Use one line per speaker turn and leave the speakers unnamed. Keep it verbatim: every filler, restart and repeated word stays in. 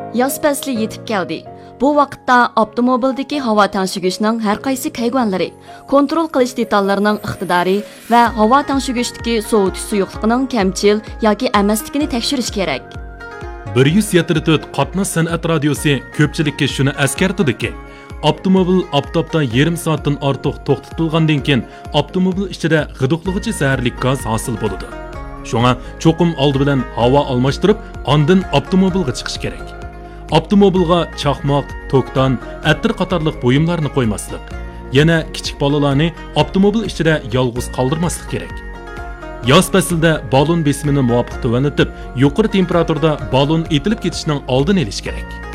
Yoz fasli yetib keldi. Bu vaqtda avtomobildagi havo tangshigishning har qaysi kaygonlari, kontrol qilish detallarining iqtidori va havo tangshigishdagi sovutish suyuqligining kamchil yoki emasligini tekshirish kerak.
bir yuz yetmish to'rt qatnash san'at radiosi ko'pchilikka shuni eskartadiki, avtomobil oftobda yarim soatdan ortiq to'xtatilgandan keyin avtomobil ichida g'iduqlig'ichi zaharli gaz hosil bo'ladi. Shunga cho'qim oldi bilan havo almashtirib, ondan avtomobilga chiqish kerak. Avtomobilga chaqmoq, tokdan, attir qatorliq buyumlarni qo'ymaslik. Yana kichik bolalarni avtomobil ichida yolg'iz qoldirmaslik kerak. Yoz faslida balon besimini muvofiq tuvanitib, yuqori temperaturada balon etilib ketishining oldini olish kerak.